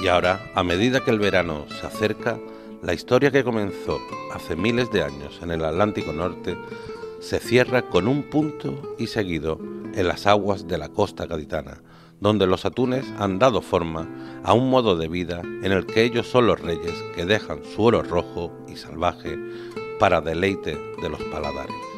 Y ahora, a medida que el verano se acerca, la historia que comenzó hace miles de años en el Atlántico Norte se cierra con un punto y seguido en las aguas de la costa gaditana, donde los atunes han dado forma a un modo de vida en el que ellos son los reyes que dejan su oro rojo y salvaje para deleite de los paladares.